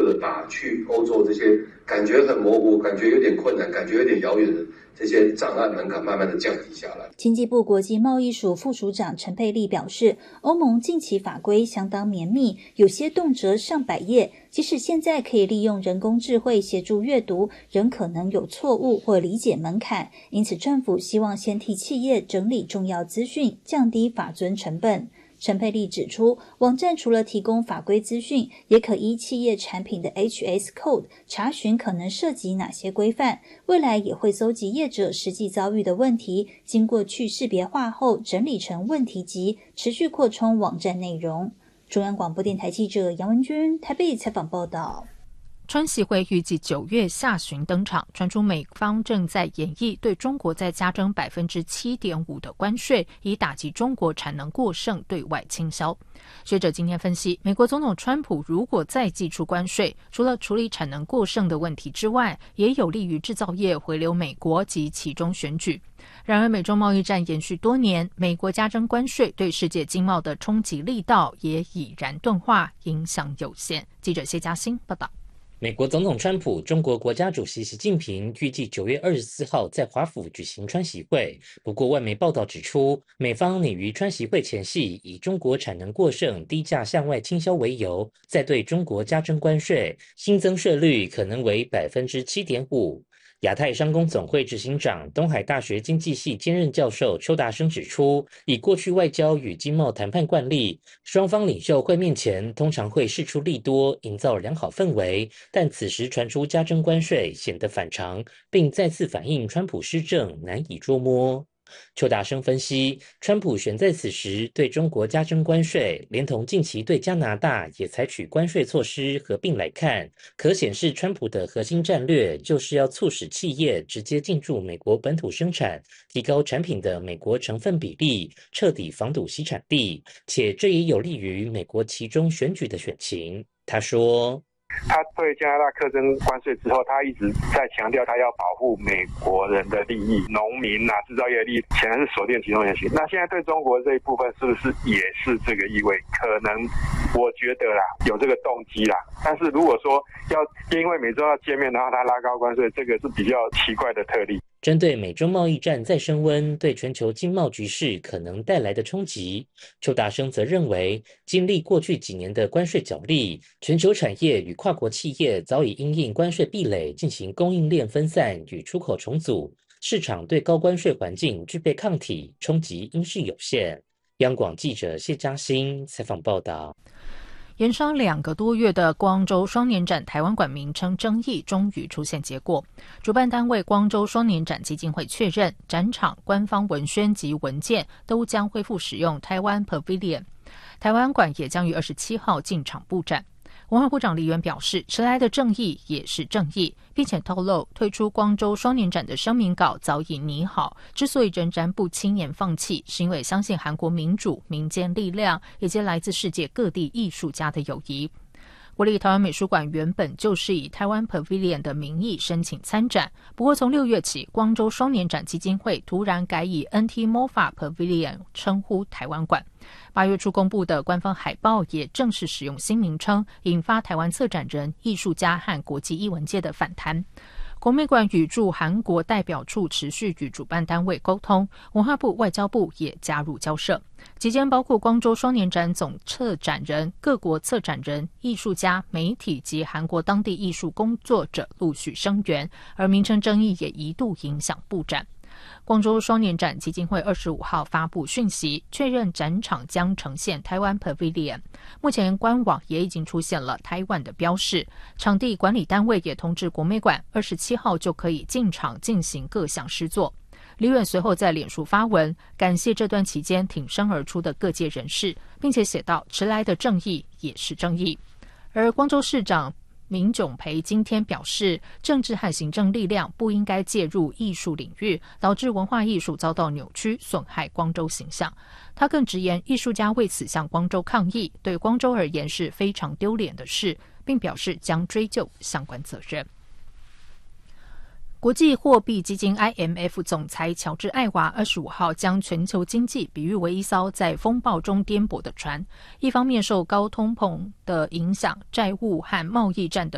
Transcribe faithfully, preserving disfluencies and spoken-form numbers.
的把去欧洲这些感觉很模糊、感觉有点困难、感觉有点遥远的这些障碍门槛慢慢的降低下来。 经济部国际贸易署副署长陈佩丽表示，欧盟近期法规相当绵密，有些动辄上百页，即使现在可以利用人工智慧协助阅读，仍可能有错误或理解门槛，因此政府希望先替企业整理重要资讯，降低法遵成本。陈佩丽指出，网站除了提供法规资讯，也可依企业产品的 H S Code 查询可能涉及哪些规范，未来也会搜集业者实际遭遇的问题，经过去识别化后整理成问题集，持续扩充网站内容。中央广播电台记者杨文君台北采访报道。 川习会预计九月下旬登场，传出美方正在研议对中国再加征 百分之七点五 的关税，以打击中国产能过剩对外倾销。学者今天分析，美国总统川普如果再祭出关税，除了处理产能过剩的问题之外，也有利于制造业回流美国及其中选举。然而美中贸易战延续多年，美国加征关税对世界经贸的冲击力道也已然钝化，影响有限。记者谢嘉欣报道。 美国总统川普、中国国家主席习近平预计九月二十四号在华府举行川习会。不过，外媒报道指出，美方拟于川习会前夕以中国产能过剩、低价向外倾销为由，再对中国加征关税，新增税率可能为 百分之七点五。亚太商工总会执行长、东海大学经济系兼任教授邱达生指出，以过去外交与经贸谈判惯例，双方领袖会面前通常会释出利多，营造良好氛围，但此时传出加征关税，显得反常，并再次反映川普施政难以捉摸。邱达生分析，川普选在此时对中国加征关税，连同近期对加拿大也采取关税措施合并来看，可显示川普的核心战略就是要促使企业直接进驻美国本土生产，提高产品的美国成分比例，彻底防堵西产地，且这也有利于美国其中选举的选情。他说， 他对加拿大课征关税之后，他一直在强调他要保护美国人的利益，农民啊、制造业的利益，显然是锁定其中原型。那现在对中国这一部分是不是也是这个意味？可能我觉得啦，有这个动机啦。但是如果说要因为美中要见面，然后他拉高关税，这个是比较奇怪的特例。 针对美中贸易战再升温对全球经贸局势可能带来的冲击，邱达生则认为，经历过去几年的关税角力，全球产业与跨国企业早已因应关税壁垒进行供应链分散与出口重组，市场对高关税环境具备抗体，冲击应是有限。央广记者谢嘉欣采访报道。 延烧两个多月的光州双年展台湾馆名称争议终于出现结果。主办单位光州双年展基金会确认，展场、官方文宣及文件都将恢复使用台湾 Pavilion， 台湾馆也将于二十七号进场布展。文化部长李渊表示，迟来的正义也是正义，并且透露退出光州双年展的声明稿早已拟好，之所以仍然不轻言放弃，是因为相信韩国民主、民间力量以及来自世界各地艺术家的友谊。国立台湾美术馆原本就是以台湾 Pavilion 的名义申请参展，不过从六月起，光州双年展基金会突然改以 N T M O F A Pavilion 称呼台湾馆。八月初公布的官方海报也正式使用新名称，引发台湾策展人、艺术家和国际艺文界的反弹。国美馆与驻韩国代表处持续与主办单位沟通，文化部、外交部也加入交涉。期间包括光州双年展总策展人、各国策展人、艺术家、媒体及韩国当地艺术工作者陆续声援，而名称争议也一度影响布展。光州双年展基金会二十五号发布讯息，确认展场将呈现台湾 Pavilion。目前官网也已经出现了台湾的标示，场地管理单位也通知国美馆，二十七号就可以进场进行各项施作。李远随后在脸书发文，感谢这段期间挺身而出的各界人士，并且写道：迟来的正义也是正义。而光州市长民炯培今天表示，政治和行政力量不应该介入艺术领域，导致文化艺术遭到扭曲，损害光州形象。他更直言，艺术家为此向光州抗议，对光州而言是非常丢脸的事，并表示将追究相关责任。国际货币基金 I M F 总裁乔治·艾娃二十五号将全球经济比喻为一艘在风暴中颠簸的船，一方面受高通膨的影响，债务和贸易战的